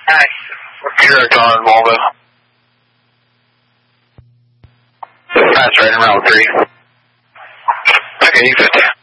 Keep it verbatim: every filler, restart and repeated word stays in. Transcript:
Nice. Direct on Volvo. That's right, in route three. Okay, you fifty.